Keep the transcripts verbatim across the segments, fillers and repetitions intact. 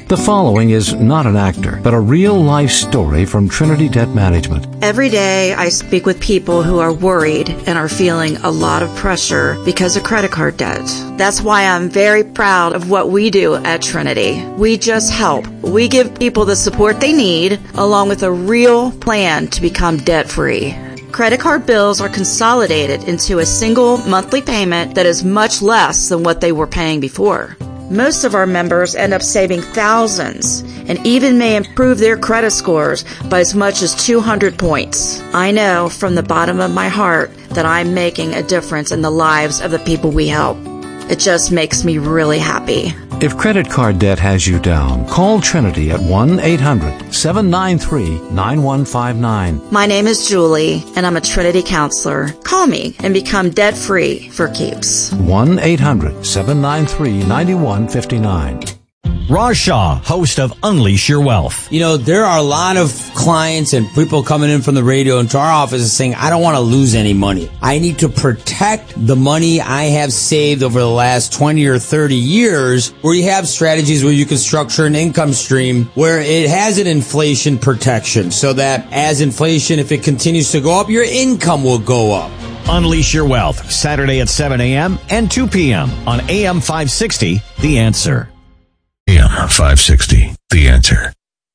The following is not an actor, but a real-life story from Trinity Debt Management. Every day I speak with people who are worried and are feeling a lot of pressure because of credit card debt. That's why I'm very proud of what we do at Trinity. We just help. We give people the support they need, along with a real plan to become debt-free. Credit card bills are consolidated into a single monthly payment that is much less than what they were paying before. Most of our members end up saving thousands and even may improve their credit scores by as much as two hundred points. I know from the bottom of my heart that I'm making a difference in the lives of the people we help. It just makes me really happy. If credit card debt has you down, call Trinity at one eight hundred seven nine three nine one five nine. My name is Julie, and I'm a Trinity counselor. Call me and become debt-free for keeps. one eight hundred seven nine three nine one five nine. Raj Shah, host of Unleash Your Wealth. You know, there are a lot of clients and people coming in from the radio into our office saying, I don't want to lose any money. I need to protect the money I have saved over the last twenty or thirty years, where you have strategies where you can structure an income stream where it has an inflation protection so that as inflation, if it continues to go up, your income will go up. Unleash Your Wealth, Saturday at seven a.m. and two p.m. on A M five sixty, The Answer. A M five sixty, The Answer.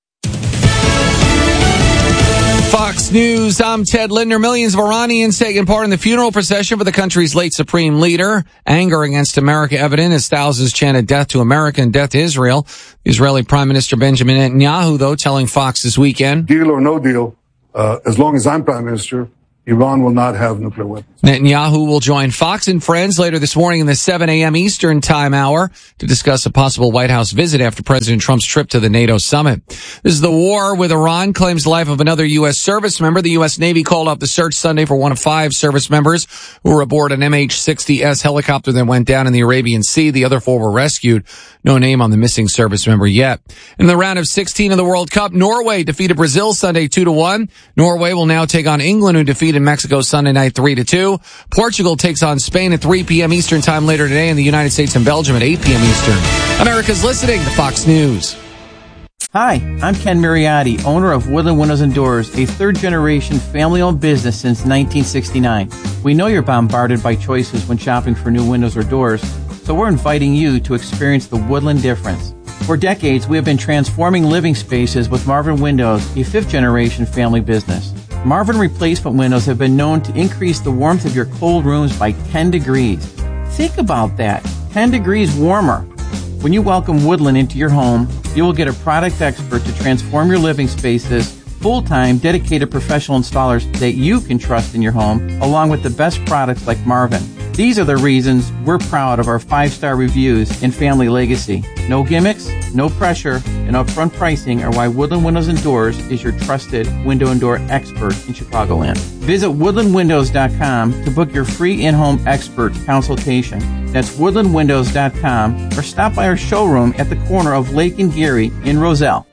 Fox News, I'm Ted Linder. Millions of Iranians taking part in the funeral procession for the country's late supreme leader. Anger against America evident as thousands chanted death to America and death to Israel. Israeli Prime Minister Benjamin Netanyahu, though, telling Fox this weekend, deal or no deal, uh, as long as I'm Prime Minister, Iran will not have nuclear weapons. Netanyahu will join Fox and Friends later this morning in the seven a.m. Eastern Time hour to discuss a possible White House visit after President Trump's trip to the NATO summit. This is the war with Iran claims the life of another U S service member. The U S Navy called off the search Sunday for one of five service members who were aboard an M H sixty S helicopter that went down in the Arabian Sea. The other four were rescued. No name on the missing service member yet. In the round of sixteen of the World Cup, Norway defeated Brazil Sunday two to one. Norway will now take on England, who defeated Mexico Sunday night three to two. Portugal takes on Spain at three p.m. Eastern Time later today, and the United States and Belgium at eight p.m. Eastern. America's listening to Fox News. Hi, I'm Ken Mariotti, owner of Woodland Windows and Doors, a third-generation family-owned business since nineteen sixty-nine. We know you're bombarded by choices when shopping for new windows or doors, so we're inviting you to experience the Woodland difference. For decades, we have been transforming living spaces with Marvin Windows, a fifth-generation family business. Marvin replacement windows have been known to increase the warmth of your cold rooms by ten degrees. Think about that, ten degrees warmer. When you welcome Woodland into your home, you will get a product expert to transform your living spaces, full-time, dedicated professional installers that you can trust in your home, along with the best products like Marvin. These are the reasons we're proud of our five-star reviews and family legacy. No gimmicks, no pressure, and upfront pricing are why Woodland Windows and Doors is your trusted window and door expert in Chicagoland. Visit woodland windows dot com to book your free in-home expert consultation. That's woodland windows dot com, or stop by our showroom at the corner of Lake and Geary in Roselle.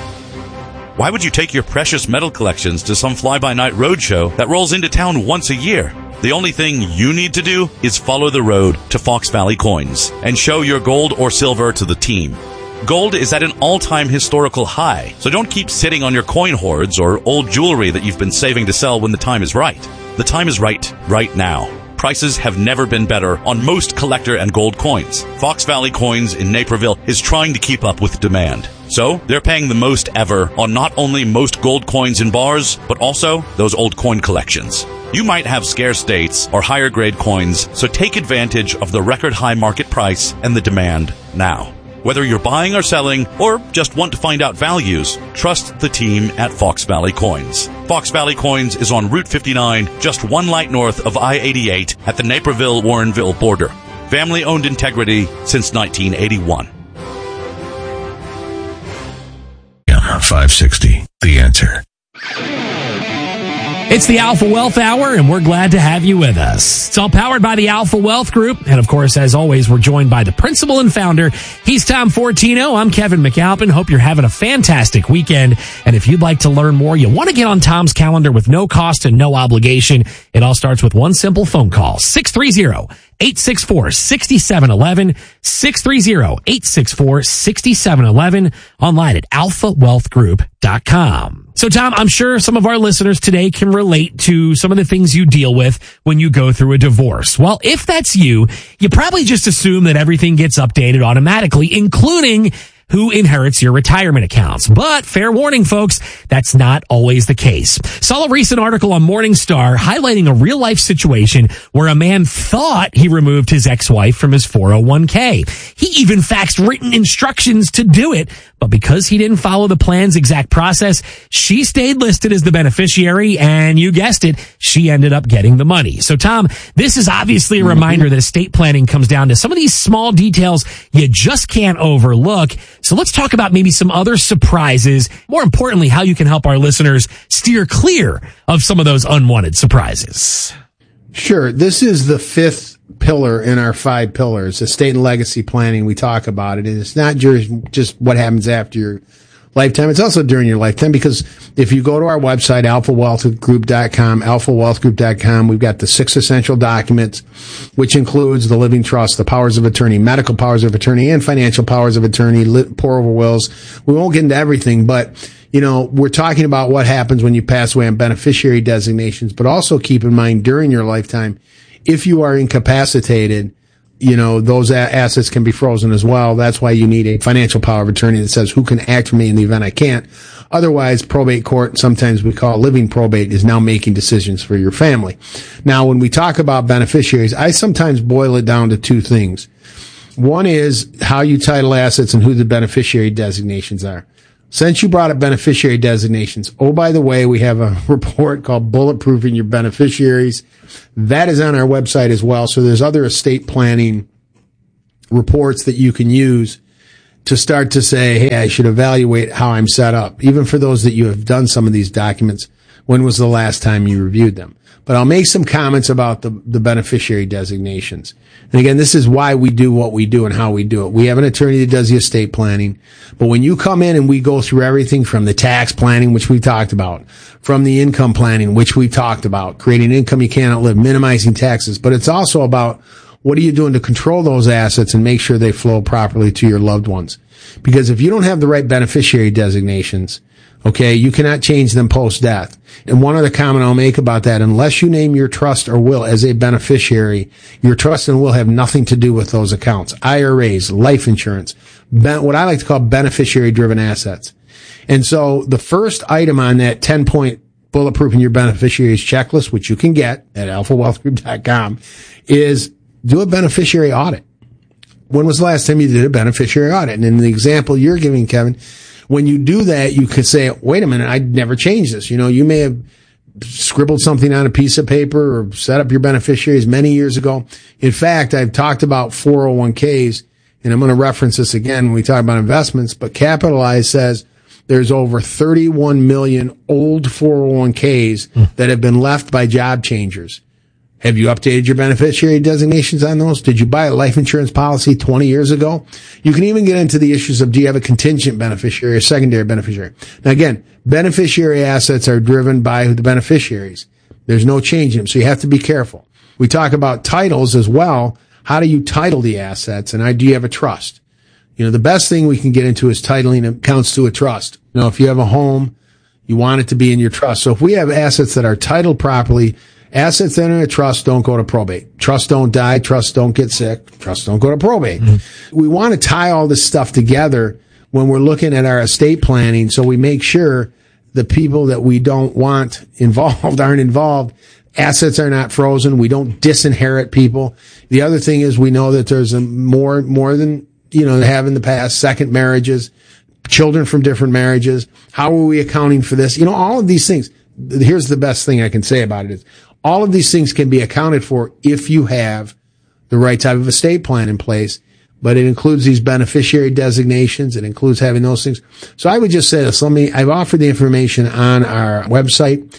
Why would you take your precious metal collections to some fly-by-night roadshow that rolls into town once a year? The only thing you need to do is follow the road to Fox Valley Coins and show your gold or silver to the team. Gold is at an all-time historical high, so don't keep sitting on your coin hoards or old jewelry that you've been saving to sell when the time is right. The time is right, right now. Prices have never been better on most collector and gold coins. Fox Valley Coins in Naperville is trying to keep up with demand. So, they're paying the most ever on not only most gold coins in bars, but also those old coin collections. You might have scarce dates or higher grade coins, so take advantage of the record high market price and the demand now. Whether you're buying or selling, or just want to find out values, trust the team at Fox Valley Coins. Fox Valley Coins is on Route fifty-nine, just one light north of I eighty-eight at the Naperville-Warrenville border. Family-owned integrity since nineteen eighty-one. five sixty, The Answer. It's the Alpha Wealth Hour, and we're glad to have you with us. It's all powered by the Alpha Wealth Group. And, of course, as always, we're joined by the principal and founder. He's Tom Fortino. I'm Kevin McAlpin. Hope you're having a fantastic weekend. And if you'd like to learn more, you want to get on Tom's calendar with no cost and no obligation. It all starts with one simple phone call. six three zero, eight six four, six seven one one. six three zero, eight six four, six seven one one. Online at alpha wealth group dot com. So, Tom, I'm sure some of our listeners today can relate to some of the things you deal with when you go through a divorce. Well, if that's you, you probably just assume that everything gets updated automatically, including who inherits your retirement accounts. But fair warning, folks, that's not always the case. Saw a recent article on Morningstar highlighting a real-life situation where a man thought he removed his ex-wife from his four oh one k. He even faxed written instructions to do it, but because he didn't follow the plan's exact process, she stayed listed as the beneficiary, and you guessed it, she ended up getting the money. So, Tom, this is obviously a reminder that estate planning comes down to some of these small details you just can't overlook. So let's talk about maybe some other surprises. More importantly, how you can help our listeners steer clear of some of those unwanted surprises. Sure. This is the fifth pillar in our five pillars, estate and legacy planning. We talk about it. And it's not just, just what happens after your lifetime. It's also during your lifetime, because if you go to our website, alpha wealth group dot com, alpha wealth group dot com, we've got the six essential documents, which includes the living trust, the powers of attorney, medical powers of attorney, and financial powers of attorney, pour over wills. We won't get into everything, but you know, we're talking about what happens when you pass away on beneficiary designations, but also keep in mind during your lifetime, if you are incapacitated, you know, those a- assets can be frozen as well. That's why you need a financial power of attorney that says who can act for me in the event I can't. Otherwise, probate court, sometimes we call living probate, is now making decisions for your family. Now, when we talk about beneficiaries, I sometimes boil it down to two things. One is how you title assets and who the beneficiary designations are. Since you brought up beneficiary designations, oh, by the way, we have a report called Bulletproofing Your Beneficiaries. That is on our website as well. So there's other estate planning reports that you can use to start to say, hey, I should evaluate how I'm set up. Even for those that you have done some of these documents, when was the last time you reviewed them? But I'll make some comments about the, the beneficiary designations. And again, this is why we do what we do and how we do it. We have an attorney that does the estate planning. But when you come in and we go through everything from the tax planning, which we talked about, from the income planning, which we talked about, creating income you cannot live, minimizing taxes. But it's also about what are you doing to control those assets and make sure they flow properly to your loved ones. Because if you don't have the right beneficiary designations, okay, you cannot change them post-death. And one other comment I'll make about that, unless you name your trust or will as a beneficiary, your trust and will have nothing to do with those accounts. I R As, life insurance, ben- what I like to call beneficiary-driven assets. And so the first item on that ten-point Bulletproofing Your Beneficiaries checklist, which you can get at alpha wealth group dot com, is do a beneficiary audit. When was the last time you did a beneficiary audit? And in the example you're giving, Kevin, when you do that, you could say, wait a minute, I'd never change this. You know, you may have scribbled something on a piece of paper or set up your beneficiaries many years ago. In fact, I've talked about four oh one k's, and I'm going to reference this again when we talk about investments, but Capitalize says there's over thirty-one million old four oh one k's mm. that have been left by job changers. Have you updated your beneficiary designations on those? Did you buy a life insurance policy twenty years ago? You can even get into the issues of do you have a contingent beneficiary or secondary beneficiary? Now again, beneficiary assets are driven by the beneficiaries. There's no change in them, so you have to be careful. We talk about titles as well. How do you title the assets, and do you have a trust? You know, the best thing we can get into is titling accounts to a trust. You know, if you have a home, you want it to be in your trust. So if we have assets that are titled properly, assets that are in a trust don't go to probate. Trusts don't die. Trusts don't get sick. Trusts don't go to probate. Mm-hmm. We want to tie all this stuff together when we're looking at our estate planning, so we make sure the people that we don't want involved aren't involved. Assets are not frozen. We don't disinherit people. The other thing is we know that there's a more, more than, you know, they have in the past, second marriages, children from different marriages. How are we accounting for this? You know, all of these things. Here's the best thing I can say about it is all of these things can be accounted for if you have the right type of estate plan in place, but it includes these beneficiary designations. It includes having those things. So I would just say this. Let me, I've offered the information on our website.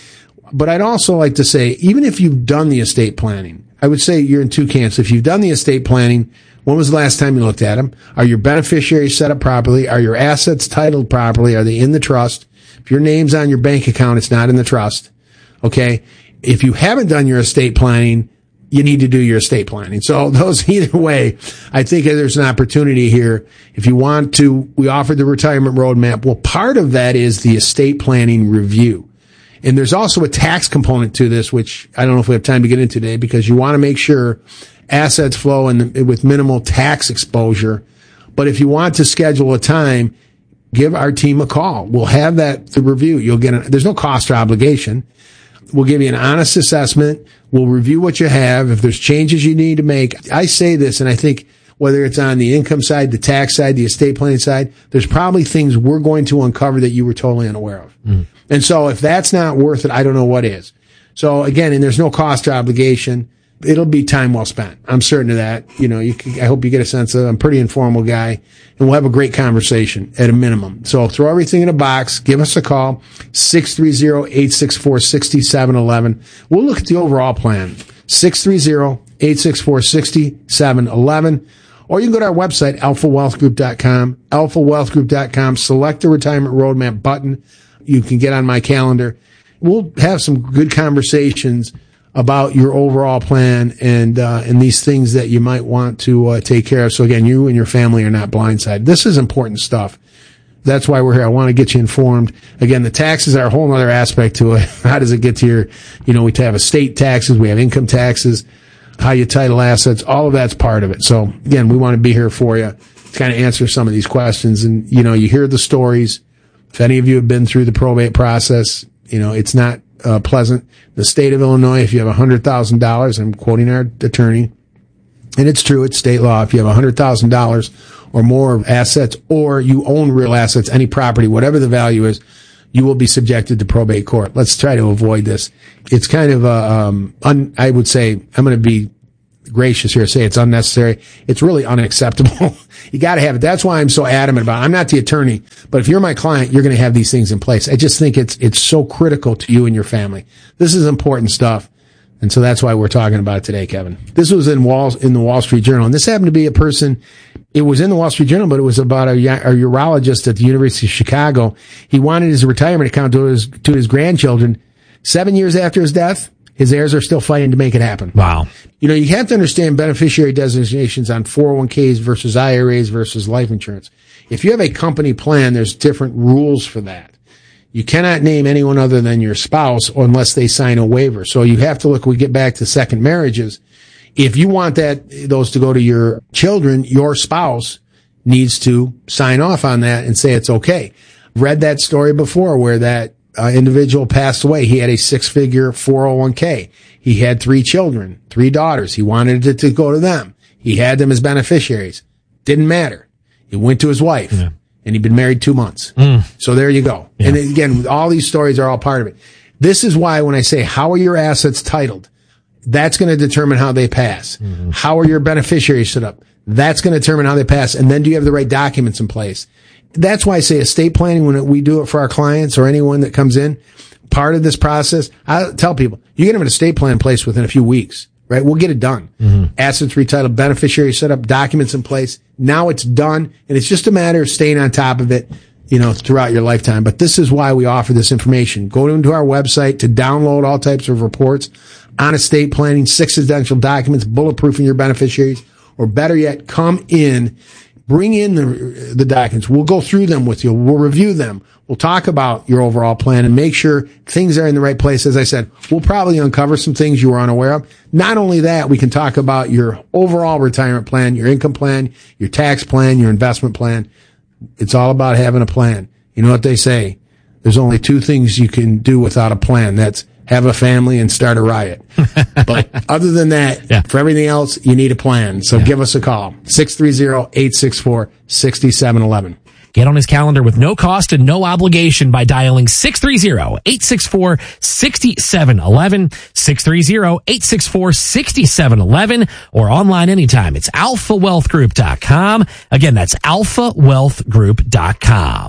But I'd also like to say, even if you've done the estate planning, I would say you're in two camps. If you've done the estate planning, when was the last time you looked at them? Are your beneficiaries set up properly? Are your assets titled properly? Are they in the trust? If your name's on your bank account, it's not in the trust. Okay. If you haven't done your estate planning, you need to do your estate planning. So those, either way, I think there's an opportunity here. If you want to, we offered the retirement roadmap. Well, part of that is the estate planning review. And there's also a tax component to this, which I don't know if we have time to get into today, because you want to make sure assets flow and with minimal tax exposure. But if you want to schedule a time, give our team a call. We'll have that to review. You'll get a, there's no cost or obligation. We'll give you an honest assessment. We'll review what you have. If there's changes you need to make, I say this, and I think whether it's on the income side, the tax side, the estate planning side, there's probably things we're going to uncover that you were totally unaware of. Mm. And so if that's not worth it, I don't know what is. So again, and there's no cost or obligation. It'll be time well spent. I'm certain of that. You know, you can, I hope you get a sense of, I'm a pretty informal guy, and we'll have a great conversation at a minimum. So throw everything in a box. Give us a call, six three zero, eight six four, six seven one one. We'll look at the overall plan, six three zero, eight six four, six seven one one. Or you can go to our website, alpha wealth group dot com, alpha wealth group dot com, select the retirement roadmap button. You can get on my calendar. We'll have some good conversations about your overall plan and uh, and these things that you might want to uh, take care of. So again, you and your family are not blindsided. This is important stuff. That's why we're here. I want to get you informed. Again, the taxes are a whole other aspect to it. How does it get to your, you know, we have estate taxes, we have income taxes, how you title assets, all of that's part of it. So again, we want to be here for you to kind of answer some of these questions. And, you know, you hear the stories. If any of you have been through the probate process, you know, it's not Uh, pleasant. The state of Illinois, if you have one hundred thousand dollars, I'm quoting our attorney, and it's true, it's state law. If you have one hundred thousand dollars or more of assets, or you own real assets, any property, whatever the value is, you will be subjected to probate court. Let's try to avoid this. It's kind of, uh, um, un, I would say, I'm going to be gracious here, say it's unnecessary. It's really unacceptable. You got to have it. That's why I'm so adamant about it. I'm not the attorney, but if you're my client, you're going to have these things in place. I just think it's it's so critical to you and your family. This is important stuff, and so that's why we're talking about it today, Kevin. This was in Wall in the Wall Street Journal, and this happened to be a person. It was in the Wall Street Journal, but it was about a, a urologist at the University of Chicago. He wanted his retirement account to his to his grandchildren. Seven years after his death, his heirs are still fighting to make it happen. Wow. You know, you have to understand beneficiary designations on four oh one k's versus I R As versus life insurance. If you have a company plan, there's different rules for that. You cannot name anyone other than your spouse unless they sign a waiver. So you have to look, we get back to second marriages. If you want that, those to go to your children, your spouse needs to sign off on that and say it's okay. Read that story before where that Uh, individual passed away. He had a six-figure four oh one k. He had three children, three daughters. He wanted it to go to them. He had them as beneficiaries. Didn't matter. It went to his wife, yeah. And he'd been married two months. Mm. So there you go. Yeah. And again, all these stories are all part of it. This is why when I say, how are your assets titled? That's going to determine how they pass. Mm-hmm. How are your beneficiaries set up? That's going to determine how they pass. And then do you have the right documents in place? That's why I say estate planning, when we do it for our clients or anyone that comes in, part of this process, I tell people, you can have an estate plan in place within a few weeks, right? We'll get it done. Mm-hmm. Assets retitled, beneficiary set up, documents in place. Now it's done, and it's just a matter of staying on top of it, you know, throughout your lifetime. But this is why we offer this information. Go into our website to download all types of reports on estate planning, six essential documents, bulletproofing your beneficiaries, or better yet, come in. Bring in the, the documents. We'll go through them with you. We'll review them. We'll talk about your overall plan and make sure things are in the right place. As I said, we'll probably uncover some things you were unaware of. Not only that, we can talk about your overall retirement plan, your income plan, your tax plan, your investment plan. It's all about having a plan. You know what they say? There's only two things you can do without a plan. That's have a family and start a riot. But other than that, yeah. For everything else, you need a plan. So yeah. Give us a call. six three zero, eight six four, six seven one one. Get on his calendar with no cost and no obligation by dialing six three zero, eight six four, six seven one one, six three zero, eight six four, six seven one one, or online anytime. It's alpha wealth group dot com. Again, that's alpha wealth group dot com.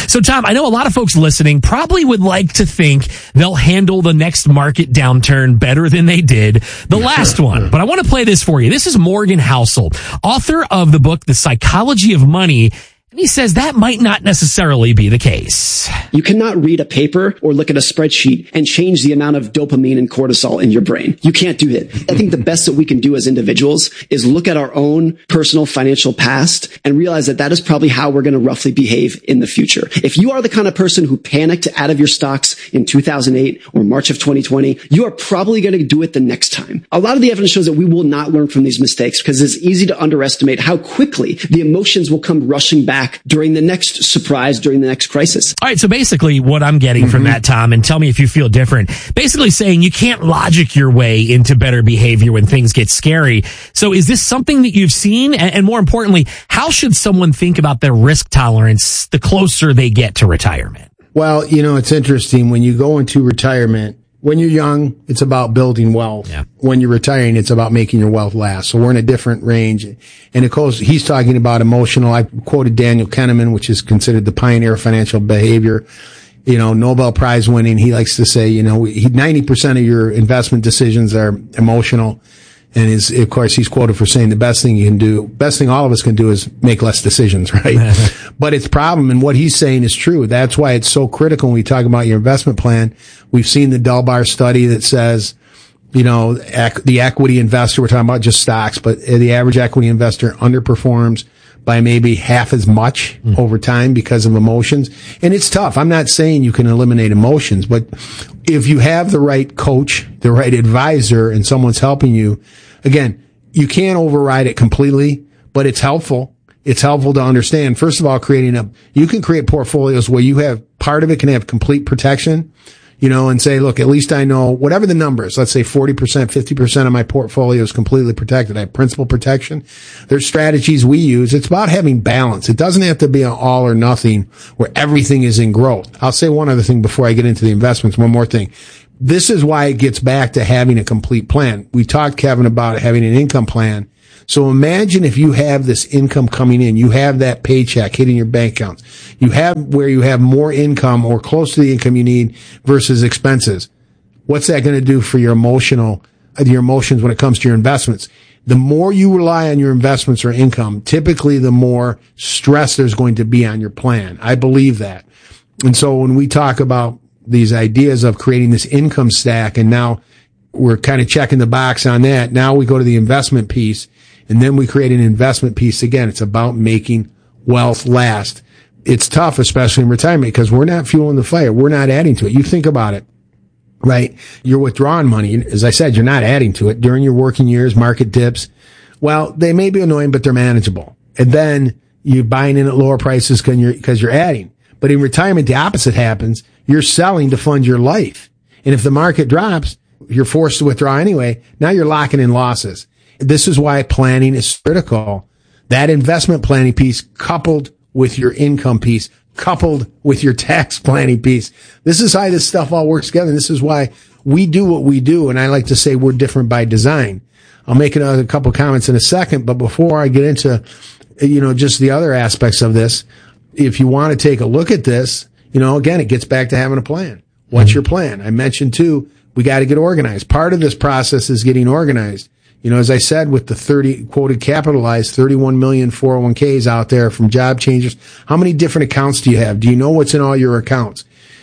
So, Tom, I know a lot of folks listening probably would like to think they'll handle the next market downturn better than they did the last one. But I want to play this for you. This is Morgan Housel, author of the book, The Psychology of Money. And he says that might not necessarily be the case. You cannot read a paper or look at a spreadsheet and change the amount of dopamine and cortisol in your brain. You can't do it. I think the best that we can do as individuals is look at our own personal financial past and realize that that is probably how we're going to roughly behave in the future. If you are the kind of person who panicked out of your stocks in two thousand eight or March of twenty twenty, you are probably going to do it the next time. A lot of the evidence shows that we will not learn from these mistakes because it's easy to underestimate how quickly the emotions will come rushing back during the next surprise, during the next crisis. All right, so basically what I'm getting mm-hmm. from that, Tom, and tell me if you feel different, basically saying you can't logic your way into better behavior when things get scary. So is this something that you've seen? And, and more importantly, how should someone think about their risk tolerance the closer they get to retirement? Well, you know, it's interesting. When you go into retirement, when you're young, it's about building wealth. Yeah. When you're retiring, it's about making your wealth last. So we're in a different range. And of course, he's talking about emotional. I quoted Daniel Kahneman, which is considered the pioneer of financial behavior. You know, Nobel Prize winning. He likes to say, you know, he, ninety percent of your investment decisions are emotional. And is, of course, he's quoted for saying the best thing you can do, best thing all of us can do is make less decisions, right? But it's problem, and what he's saying is true. That's why it's so critical when we talk about your investment plan. We've seen the Delbar study that says, you know, the equity investor, we're talking about just stocks, but the average equity investor underperforms by maybe half as much mm. over time because of emotions. And it's tough. I'm not saying you can eliminate emotions, but if you have the right coach, the right advisor, and someone's helping you, again, you can't override it completely, but it's helpful. It's helpful to understand. First of all, creating a, you can create portfolios where you have, part of it can have complete protection, you know, and say, look, at least I know whatever the number is, let's say forty percent, fifty percent of my portfolio is completely protected. I have principal protection. There's strategies we use. It's about having balance. It doesn't have to be an all or nothing where everything is in growth. I'll say one other thing before I get into the investments. One more thing. This is why it gets back to having a complete plan. We talked, Kevin, about having an income plan. So imagine if you have this income coming in, you have that paycheck hitting your bank accounts. You have where you have more income or close to the income you need versus expenses. What's that going to do for your emotional, your emotions when it comes to your investments? The more you rely on your investments or income, typically the more stress there's going to be on your plan. I believe that. And so when we talk about these ideas of creating this income stack, and now we're kind of checking the box on that, now we go to the investment piece. And then we create an investment piece. Again, it's about making wealth last. It's tough, especially in retirement, because we're not fueling the fire. We're not adding to it. You think about it, right? You're withdrawing money. As I said, you're not adding to it. During your working years, market dips, well, they may be annoying, but they're manageable. And then you're buying in at lower prices because you're, because you're adding. But in retirement, the opposite happens. You're selling to fund your life. And if the market drops, you're forced to withdraw anyway. Now you're locking in losses. This is why planning is critical. That investment planning piece coupled with your income piece, coupled with your tax planning piece. This is how this stuff all works together. This is why we do what we do. And I like to say we're different by design. I'll make another couple comments in a second, but before I get into, you know, just the other aspects of this, if you want to take a look at this, you know, again, it gets back to having a plan. What's your plan? I mentioned too, we got to get organized. Part of this process is getting organized. You know, as I said, with the thirty quoted capitalized thirty-one million four oh one k's out there from job changers, how many different accounts do you have? Do you know what's in all your accounts?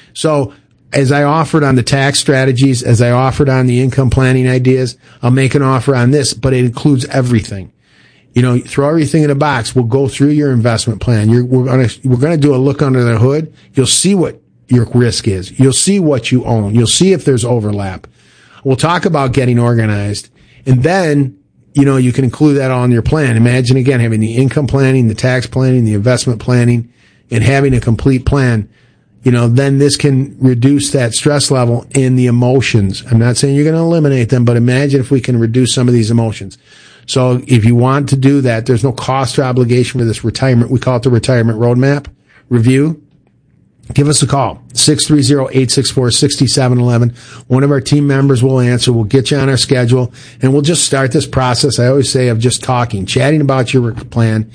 So as I offered on the tax strategies, as I offered on the income planning ideas, I'll make an offer on this, but it includes everything. You know, throw everything in a box. We'll go through your investment plan. You're, we're going to, we're going to do a look under the hood. You'll see what your risk is. You'll see what you own. You'll see if there's overlap. We'll talk about getting organized. And then, you know, you can include that all in your plan. Imagine again having the income planning, the tax planning, the investment planning, and having a complete plan. You know, then this can reduce that stress level in the emotions. I'm not saying you're going to eliminate them, but imagine if we can reduce some of these emotions. So if you want to do that, there's no cost or obligation for this retirement. We call it the retirement roadmap review. Give us a call, six three zero, eight six four, six seven one one. One of our team members will answer. We'll get you on our schedule, and we'll just start this process, I always say, of just talking, chatting about your plan.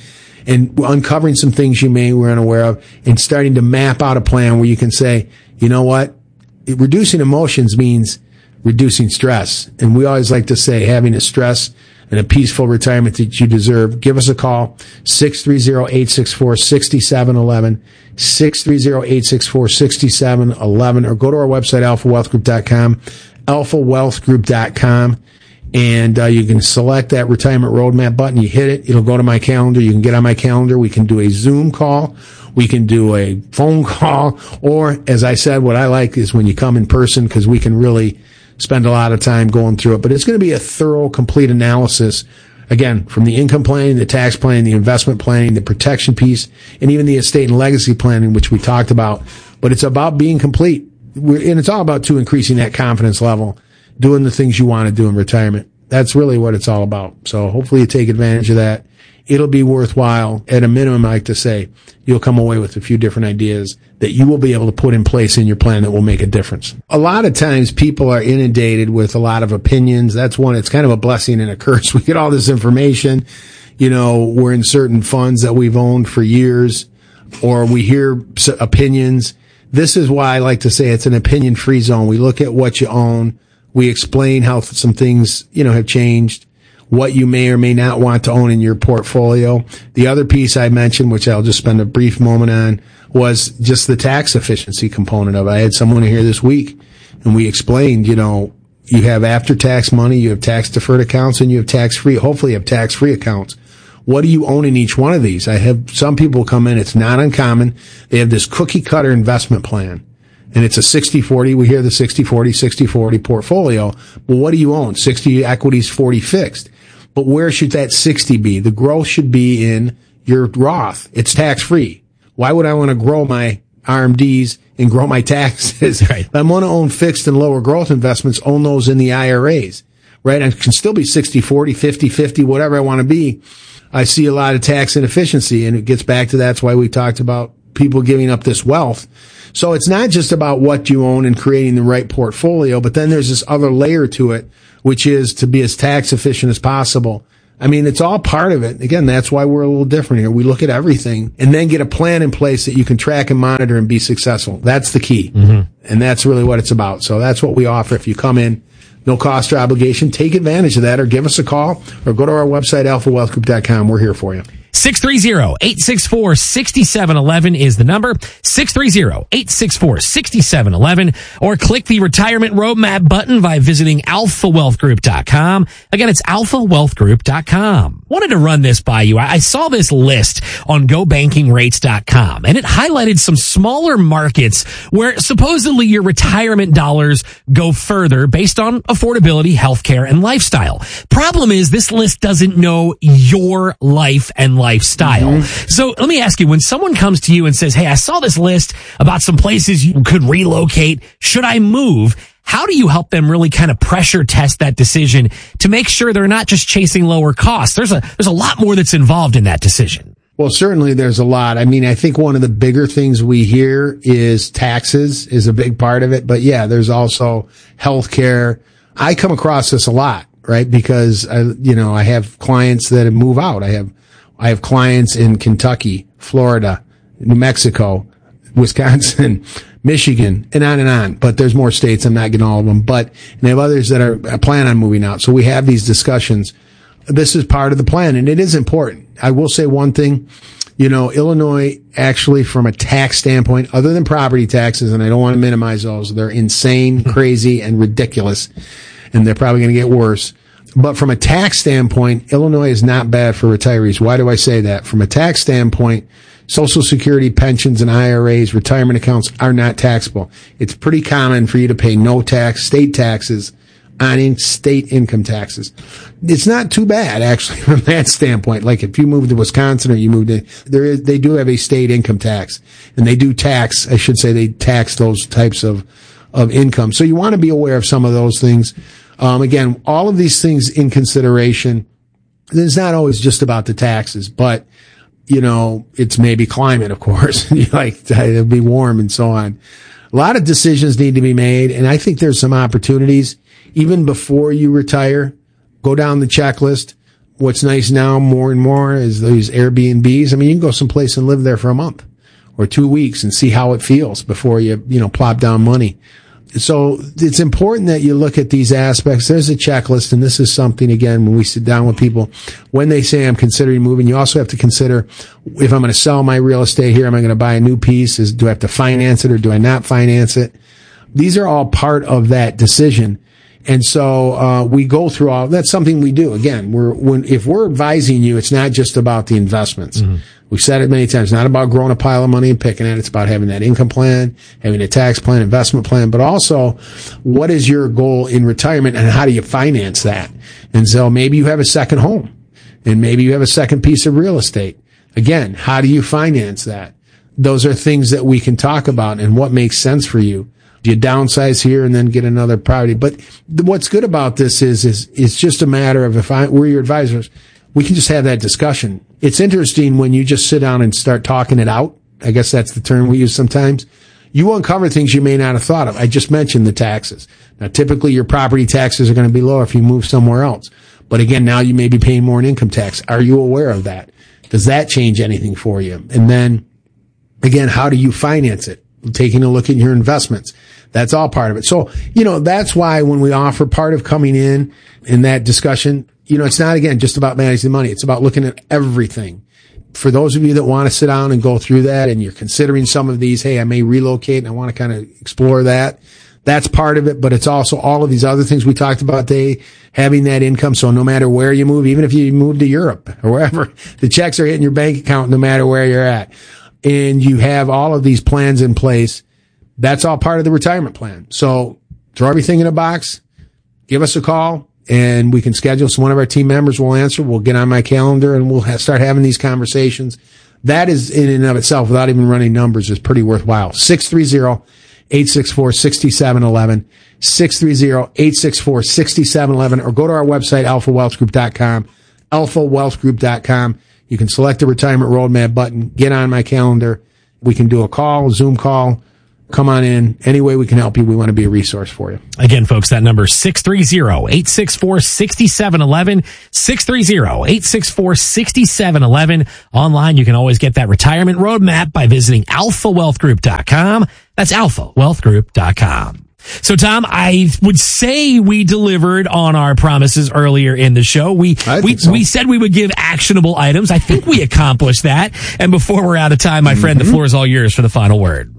and uncovering some things you may were unaware of and starting to map out a plan where you can say, you know what? Reducing emotions means reducing stress. And we always like to say having a stress and a peaceful retirement that you deserve. Give us a call, six three zero, eight six four, six seven one one, six three zero, eight six four, six seven one one, or go to our website, alpha wealth group dot com, alpha wealth group dot com, and uh, you can select that retirement roadmap button. You hit it, it'll go to my calendar. You can get on my calendar. We can do a Zoom call. We can do a phone call, or as I said, what I like is when you come in person, because we can really spend a lot of time going through it. But it's going to be a thorough, complete analysis, again, from the income planning, the tax planning, the investment planning, the protection piece, and even the estate and legacy planning, which we talked about. But it's about being complete. We're, and it's all about, too, increasing that confidence level, doing the things you want to do in retirement. That's really what it's all about. So hopefully you take advantage of that. It'll be worthwhile. At a minimum, I like to say, you'll come away with a few different ideas that you will be able to put in place in your plan that will make a difference. A lot of times people are inundated with a lot of opinions. That's one, it's kind of a blessing and a curse. We get all this information. You know, we're in certain funds that we've owned for years, or we hear opinions. This is why I like to say it's an opinion-free zone. We look at what you own. We explain how some things, you know, have changed, what you may or may not want to own in your portfolio. The other piece I mentioned, which I'll just spend a brief moment on, was just the tax efficiency component of it. I had someone here this week, and we explained, you know, you have after-tax money, you have tax-deferred accounts, and you have tax-free, hopefully you have tax-free accounts. What do you own in each one of these? I have some people come in, it's not uncommon. They have this cookie-cutter investment plan, and it's a sixty forty. We hear the sixty forty, sixty forty portfolio. Well, what do you own? sixty equities, forty fixed. But where should that sixty be? The growth should be in your Roth. It's tax-free. Why would I want to grow my R M Ds and grow my taxes? Right. I want to own fixed and lower growth investments, own those in the I R As, right? I can still be sixty forty, fifty fifty, whatever I want to be. I see a lot of tax inefficiency, and it gets back to that's why we talked about people giving up this wealth. So it's not just about what you own and creating the right portfolio, but then there's this other layer to it, which is to be as tax efficient as possible. I mean, it's all part of it. Again, that's why we're a little different here. We look at everything and then get a plan in place that you can track and monitor and be successful. That's the key. Mm-hmm. And that's really what it's about. So that's what we offer. If you come in, no cost or obligation, take advantage of that, or give us a call, or go to our website, alpha wealth group dot com. We're here for you. six three zero, eight six four, six seven one one is the number. six three zero, eight six four, six seven one one, or click the retirement roadmap button by visiting alpha wealth group dot com. Again, it's alpha wealth group dot com. Wanted to run this by you. I saw this list on go banking rates dot com, and it highlighted some smaller markets where supposedly your retirement dollars go further based on affordability, healthcare, and lifestyle. Problem is, this list doesn't know your life and lifestyle. Mm-hmm. So let me ask you, when someone comes to you and says, hey, I saw this list about some places you could relocate, should I move? How do you help them really kind of pressure test that decision to make sure they're not just chasing lower costs? There's a, there's a lot more that's involved in that decision. Well, certainly there's a lot. I mean, I think one of the bigger things we hear is taxes is a big part of it. But yeah, there's also healthcare. I come across this a lot, right? Because I, you know, I have clients that move out. I have I have clients in Kentucky, Florida, New Mexico, Wisconsin, Michigan, and on and on. But there's more states. I'm not getting all of them. But and I have others that are I plan on moving out. So we have these discussions. This is part of the plan, and it is important. I will say one thing. You know, Illinois actually, from a tax standpoint, other than property taxes, and I don't want to minimize those, they're insane, crazy, and ridiculous, and they're probably going to get worse. But from a tax standpoint, Illinois is not bad for retirees. Why do I say that? From a tax standpoint, Social Security, pensions, and I R As, retirement accounts are not taxable. It's pretty common for you to pay no tax, state taxes, on in state income taxes. It's not too bad, actually, from that standpoint. Like if you move to Wisconsin or you move to, there is, they do have a state income tax, and they do tax, I should say they tax those types of, of income. So you want to be aware of some of those things. Um, again, all of these things in consideration. It's not always just about the taxes, but, you know, it's maybe climate, of course. You like, it'll be warm and so on. A lot of decisions need to be made, and I think there's some opportunities. Even before you retire, go down the checklist. what's nice now more and more is these Airbnbs. I mean, you can go someplace and live there for a month or two weeks and see how it feels before you, you know, plop down money. So it's important that you look at these aspects. There's a checklist, and this is something, again, when we sit down with people, when they say I'm considering moving, you also have to consider if I'm going to sell my real estate here, am I going to buy a new piece? Is, do I have to finance it or do I not finance it? These are all part of that decision. And so, uh, we go through all, that's something we do. Again, we're, when, if we're advising you, it's not just about the investments. Mm-hmm. We've said it many times. It's not about growing a pile of money and picking it. It's about having that income plan, having a tax plan, investment plan, but also what is your goal in retirement and how do you finance that? And so maybe you have a second home and maybe you have a second piece of real estate. Again, how do you finance that? Those are things that we can talk about and what makes sense for you. Do you downsize here and then get another property? But what's good about this is, is it's just a matter of if I, we're your advisors, we can just have that discussion. It's interesting when you just sit down and start talking it out. I guess that's the term we use sometimes. You uncover things you may not have thought of. I just mentioned the taxes. Now, typically your property taxes are going to be lower if you move somewhere else. But again, now you may be paying more in income tax. Are you aware of that? Does that change anything for you? And then again, how do you finance it? Taking a look at your investments. That's all part of it. So, you know, that's why when we offer part of coming in in that discussion, you know, it's not, again, just about managing the money. It's about looking at everything. For those of you that want to sit down and go through that and you're considering some of these, hey, I may relocate and I want to kind of explore that. That's part of it, but it's also all of these other things we talked about, they having that income. So no matter where you move, even if you move to Europe or wherever, the checks are hitting your bank account no matter where you're at. And you have all of these plans in place. That's all part of the retirement plan. So throw everything in a box, give us a call, and we can schedule. So one of our team members will answer. We'll get on my calendar and we'll ha- start having these conversations. That is in and of itself, without even running numbers, is pretty worthwhile. six three zero, eight six four, six seven one one, six three zero, eight six four, six seven one one, or go to our website, alpha wealth group dot com, alpha wealth group dot com. You can select the retirement roadmap button, get on my calendar. We can do a call, Zoom call. Come on in. Any way we can help you, we want to be a resource for you. Again, folks, that number is six three zero, eight six four, six seven one one, six three zero, eight six four, six seven one one. Online, you can always get that retirement roadmap by visiting alpha wealth group dot com. That's alpha wealth group dot com. So, Tom, I would say we delivered on our promises earlier in the show. We we, so. we said we would give actionable items. I think we accomplished that. And before we're out of time, my mm-hmm. friend, the floor is all yours for the final word.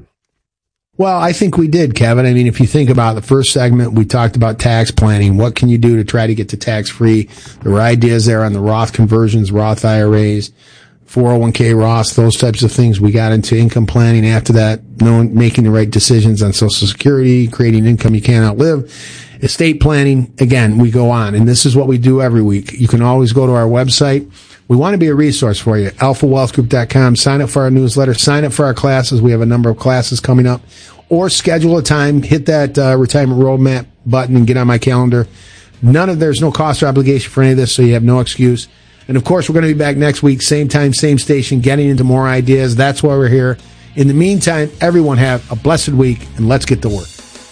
Well, I think we did, Kevin. I mean, if you think about the first segment, we talked about tax planning. What can you do to try to get to tax-free? There were ideas there on the Roth conversions, Roth I R As, four oh one k Roths, those types of things. We got into income planning after that, knowing, making the right decisions on Social Security, creating income you can't outlive. Estate planning, again, we go on. And this is what we do every week. You can always go to our website. We want to be a resource for you. alpha wealth group dot com. Sign up for our newsletter. Sign up for our classes. We have a number of classes coming up. Or schedule a time. Hit that uh, retirement roadmap button and get on my calendar. None of there's no cost or obligation for any of this, so you have no excuse. And of course, we're going to be back next week, same time, same station, getting into more ideas. That's why we're here. In the meantime, everyone have a blessed week, and let's get to work.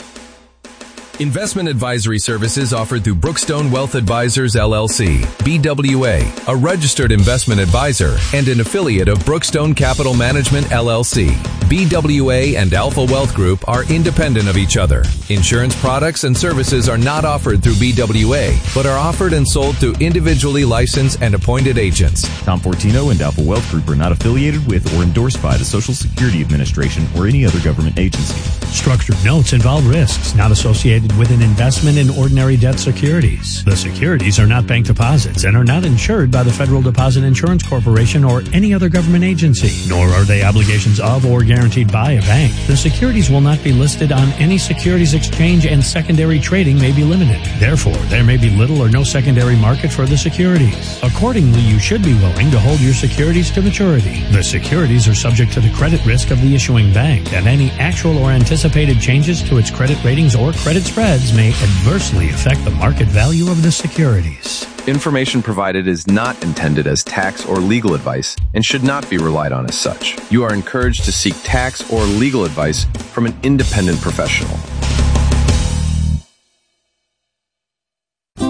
Investment advisory services offered through Brookstone Wealth Advisors, L L C, B W A, a registered investment advisor and an affiliate of Brookstone Capital Management, L L C. B W A and Alpha Wealth Group are independent of each other. Insurance products and services are not offered through B W A, but are offered and sold through individually licensed and appointed agents. Tom Fortino and Alpha Wealth Group are not affiliated with or endorsed by the Social Security Administration or any other government agency. Structured notes involve risks not associated with an investment in ordinary debt securities. The securities are not bank deposits and are not insured by the Federal Deposit Insurance Corporation or any other government agency, nor are they obligations of or guaranteed by a bank. The securities will not be listed on any securities exchange and secondary trading may be limited. Therefore, there may be little or no secondary market for the securities. Accordingly, you should be willing to hold your securities to maturity. The securities are subject to the credit risk of the issuing bank, and any actual or anticipated changes to its credit ratings or credit spreads may adversely affect the market value of the securities. Information provided is not intended as tax or legal advice and should not be relied on as such. You are encouraged to seek tax or legal advice from an independent professional.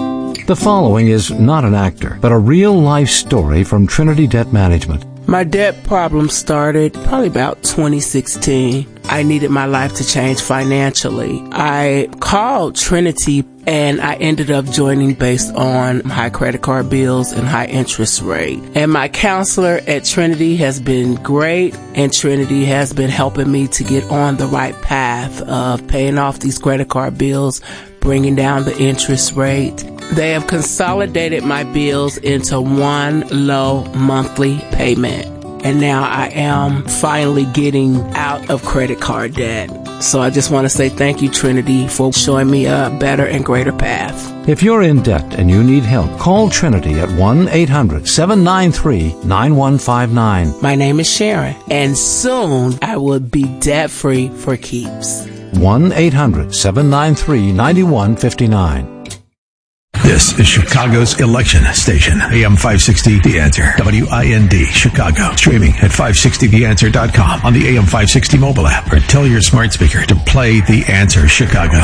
The following is not an actor, but a real-life story from Trinity Debt Management. My debt problem started probably about twenty sixteen. I needed my life to change financially. I called Trinity and I ended up joining based on high credit card bills and high interest rate. And my counselor at Trinity has been great, and Trinity has been helping me to get on the right path of paying off these credit card bills, bringing down the interest rate. They have consolidated my bills into one low monthly payment. And now I am finally getting out of credit card debt. So I just want to say thank you, Trinity, for showing me a better and greater path. If you're in debt and you need help, call Trinity at one eight hundred seven nine three nine one five nine. My name is Sharon, and soon I will be debt-free for keeps. one eight hundred seven nine three nine one five nine. This is Chicago's election station, A M five sixty The Answer, W I N D, Chicago. Streaming at five sixty the answer dot com on the A M five sixty mobile app, or tell your smart speaker to play The Answer Chicago.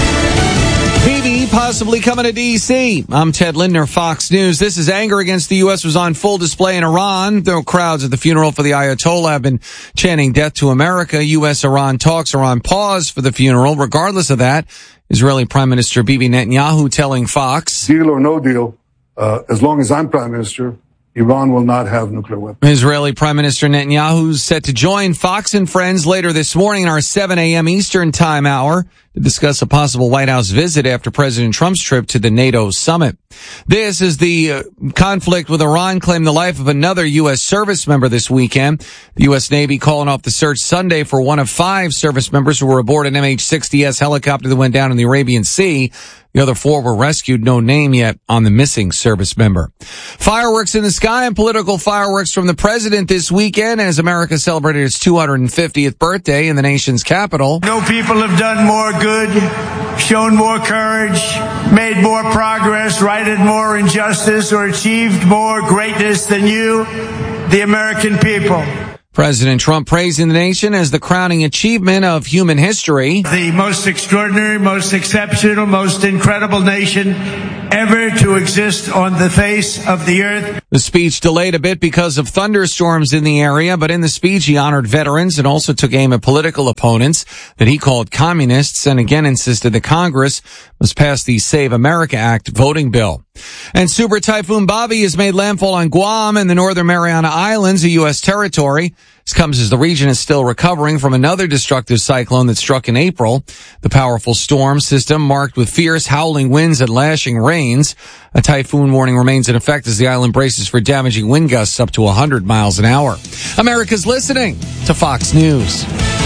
P V possibly coming to D C. I'm Ted Lindner, Fox News. This is anger against the U S was on full display in Iran. There were crowds at the funeral for the Ayatollah have been chanting death to America. U S Iran talks are on pause for the funeral. Regardless of that, Israeli Prime Minister Bibi Netanyahu telling Fox, deal or no deal, uh, as long as I'm Prime Minister, Iran will not have nuclear weapons. Israeli Prime Minister Netanyahu is set to join Fox and Friends later this morning in our seven a.m. Eastern Time hour to discuss a possible White House visit after President Trump's trip to the NATO summit. This is the uh, conflict with Iran claimed the life of another U S service member this weekend. The U S Navy calling off the search Sunday for one of five service members who were aboard an M H sixty S helicopter that went down in the Arabian Sea. The other four were rescued. No name yet on the missing service member. Fireworks in the sky and political fireworks from the president this weekend as America celebrated its two hundred fiftieth birthday in the nation's capital. No people have done more good, shown more courage, made more progress, righted more injustice, or achieved more greatness than you, the American people. President Trump praising the nation as the crowning achievement of human history. The most extraordinary, most exceptional, most incredible nation ever to exist on the face of the earth. The speech delayed a bit because of thunderstorms in the area, but in the speech he honored veterans and also took aim at political opponents that he called communists and again insisted that Congress must pass the Save America Act voting bill. And Super Typhoon Bobby has made landfall on Guam and the Northern Mariana Islands, a U S territory. This comes as the region is still recovering from another destructive cyclone that struck in April. The powerful storm system marked with fierce howling winds and lashing rains. A typhoon warning remains in effect as the island braces for damaging wind gusts up to one hundred miles an hour. America's listening to Fox News.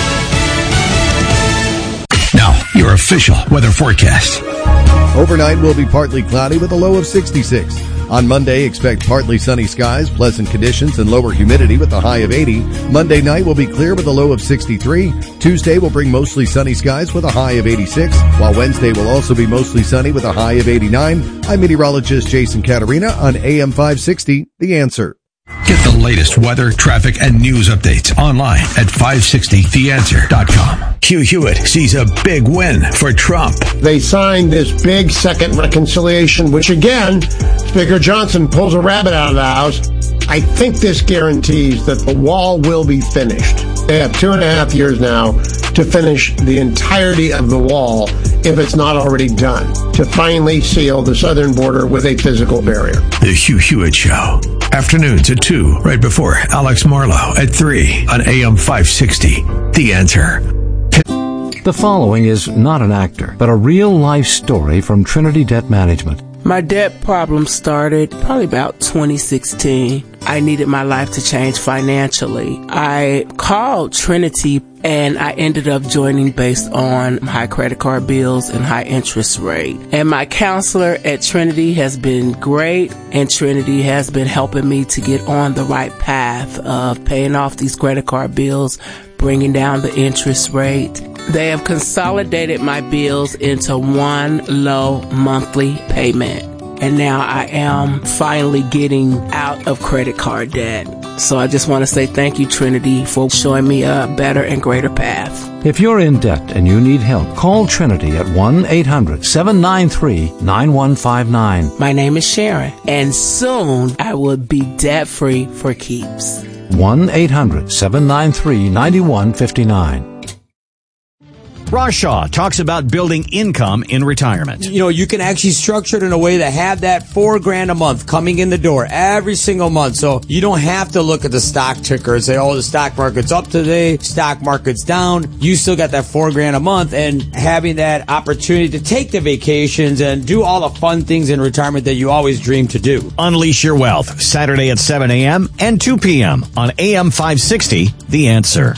Now, your official weather forecast. Overnight will be partly cloudy with a low of sixty-six. On Monday, expect partly sunny skies, pleasant conditions, and lower humidity with a high of eighty. Monday night will be clear with a low of sixty-three. Tuesday will bring mostly sunny skies with a high of eighty-six, while Wednesday will also be mostly sunny with a high of eighty-nine. I'm meteorologist Jason Caterina on A M five sixty, The Answer. Get the latest weather, traffic, and news updates online at five sixty the answer dot com. Hugh Hewitt sees a big win for Trump. They signed this big second reconciliation, which again, Speaker Johnson pulls a rabbit out of the house. I think this guarantees that the wall will be finished. They have two and a half years now to finish the entirety of the wall, if it's not already done, to finally seal the southern border with a physical barrier. The Hugh Hewitt Show. Afternoons at two, right before Alex Marlowe at three on A M five sixty. The Answer. The following is not an actor, but a real-life story from Trinity Debt Management. My debt problem started probably about twenty sixteen. I needed my life to change financially. I called Trinity and I ended up joining based on high credit card bills and high interest rate. And my counselor at Trinity has been great, and Trinity has been helping me to get on the right path of paying off these credit card bills, bringing down the interest rate. They have consolidated my bills into one low monthly payment. And now I am finally getting out of credit card debt. So I just want to say thank you, Trinity, for showing me a better and greater path. If you're in debt and you need help, call Trinity at one eight hundred seven nine three nine one five nine. My name is Sharon, and soon I will be debt-free for keeps. one eight hundred seven nine three nine one five nine. Ross Shaw talks about building income in retirement. You know, you can actually structure it in a way that have that four grand a month coming in the door every single month. So you don't have to look at the stock ticker and say, oh, the stock market's up today, stock market's down. You still got that four grand a month, and having that opportunity to take the vacations and do all the fun things in retirement that you always dream to do. Unleash Your Wealth, Saturday at seven a.m. and two p.m. on A M five sixty, The Answer.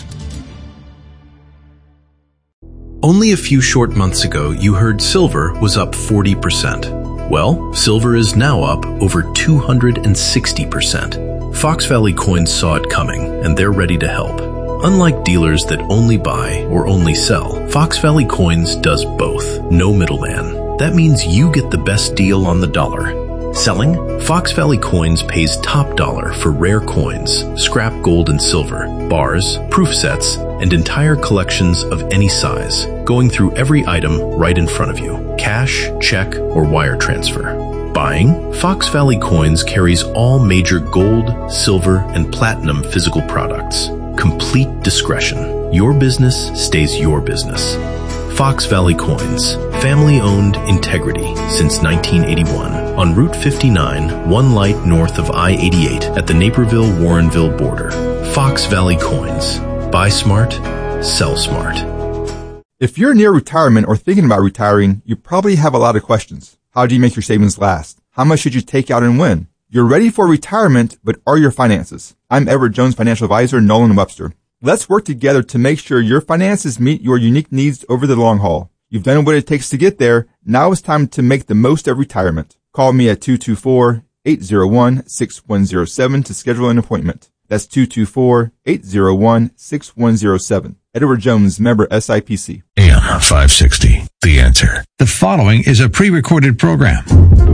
Only a few short months ago, you heard silver was up forty percent. Well, silver is now up over two hundred sixty percent. Fox Valley Coins saw it coming, and they're ready to help. Unlike dealers that only buy or only sell, Fox Valley Coins does both. No middleman. That means you get the best deal on the dollar. Selling? Fox Valley Coins pays top dollar for rare coins, scrap gold and silver, bars, proof sets, and entire collections of any size, going through every item right in front of you. Cash, check, or wire transfer. Buying? Fox Valley Coins carries all major gold, silver, and platinum physical products. Complete discretion. Your business stays your business. Fox Valley Coins. Family-owned integrity since nineteen eighty-one. On Route fifty-nine, one light north of I eighty-eight at the Naperville-Warrenville border. Fox Valley Coins. Buy smart, sell smart. If you're near retirement or thinking about retiring, you probably have a lot of questions. How do you make your savings last? How much should you take out and when? You're ready for retirement, but are your finances? I'm Edward Jones financial advisor, Nolan Webster. Let's work together to make sure your finances meet your unique needs over the long haul. You've done what it takes to get there. Now it's time to make the most of retirement. Call me at two two four, eight zero one, six one zero seven to schedule an appointment. That's two two four, eight zero one, six one zero seven. Edward Jones, member S I P C. A M five sixty, The Answer. The following is a pre-recorded program.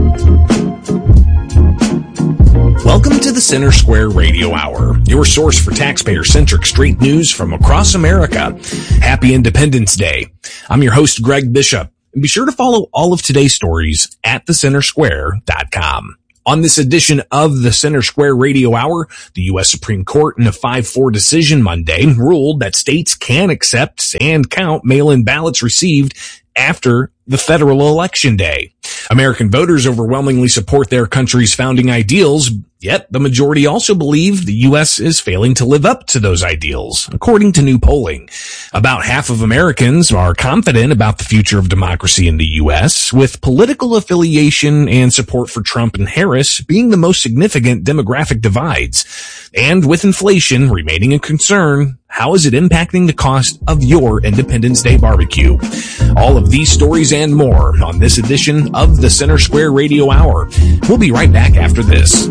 Welcome to the Center Square Radio Hour, your source for taxpayer-centric straight news from across America. Happy Independence Day. I'm your host, Greg Bishop, and be sure to follow all of today's stories at the center square dot com. On this edition of the Center Square Radio Hour, the U S Supreme Court in a five four decision Monday ruled that states can accept and count mail-in ballots received after the federal election day. American voters overwhelmingly support their country's founding ideals, yet the majority also believe the U S is failing to live up to those ideals, according to new polling. About half of Americans are confident about the future of democracy in the U S, with political affiliation and support for Trump and Harris being the most significant demographic divides. And with inflation remaining a concern, how is it impacting the cost of your Independence Day barbecue? All of these stories and more on this edition of the Center Square Radio Hour. We'll be right back after this.